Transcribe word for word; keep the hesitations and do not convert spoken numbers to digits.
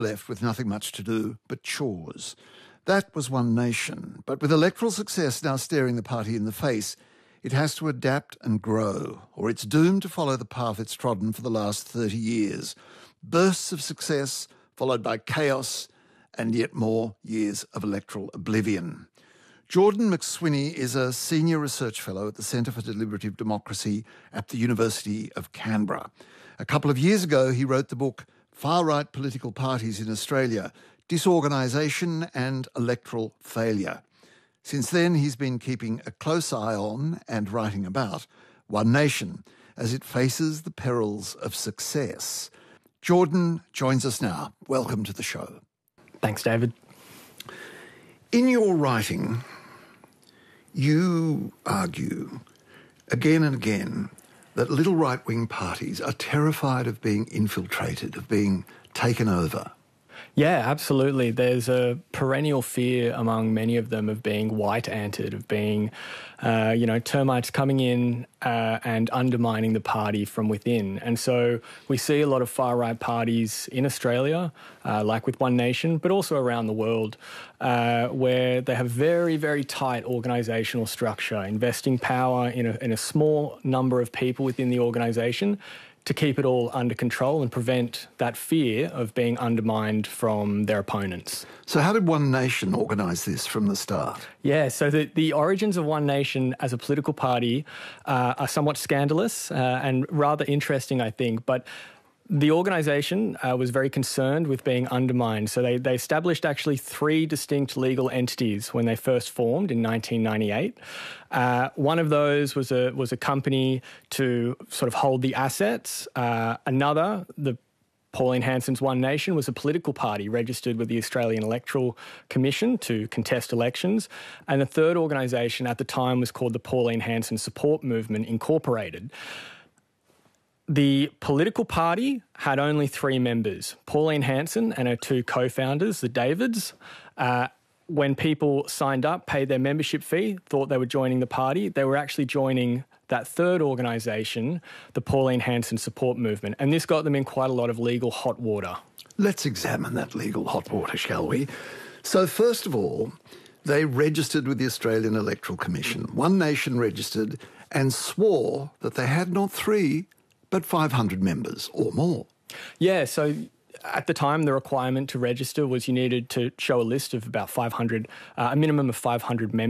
left with nothing much to do but chores. That was One Nation. But with electoral success now staring the party in the face, it has to adapt and grow, or it's doomed to follow the path it's trodden for the last thirty years. Bursts of success, followed by chaos, and yet more years of electoral oblivion. Jordan McSweeney is a senior research fellow at the Centre for Deliberative Democracy at the University of Canberra. A couple of years ago, he wrote the book Far-Right Political Parties in Australia, Disorganisation and Electoral Failure. Since then, he's been keeping a close eye on and writing about One Nation as it faces the perils of success. Jordan joins us now. Welcome to the show. Thanks, David. In your writing, you argue again and again that little right-wing parties are terrified of being infiltrated, of being taken over. Yeah, absolutely. There's a perennial fear among many of them of being white-anted, of being, uh, you know, termites coming in uh, and undermining the party from within. And so we see a lot of far-right parties in Australia, uh, like with One Nation, but also around the world, uh, where they have very, very tight organisational structure, investing power in a, in a small number of people within the organisation to keep it all under control and prevent that fear of being undermined from their opponents. So how did One Nation organise this from the start? Yeah, so the, the origins of One Nation as a political party uh, are somewhat scandalous uh, and rather interesting, I think, but the organisation uh, was very concerned with being undermined. So they, they established actually three distinct legal entities when they first formed in nineteen ninety-eight. Uh, one of those was a was a company to sort of hold the assets. Uh, another, the Pauline Hanson's One Nation, was a political party registered with the Australian Electoral Commission to contest elections. And the third organisation at the time was called the Pauline Hanson Support Movement Incorporated. The political party had only three members, Pauline Hanson and her two co-founders, the Davids. Uh, when people signed up, paid their membership fee, thought they were joining the party, they were actually joining that third organisation, the Pauline Hanson Support Movement. And this got them in quite a lot of legal hot water. Let's examine that legal hot water, shall we? So first of all, they registered with the Australian Electoral Commission. One Nation registered and swore that they had not three, but five hundred members or more. Yeah, so at the time, the requirement to register was you needed to show a list of about five hundred, uh, a minimum of five hundred members.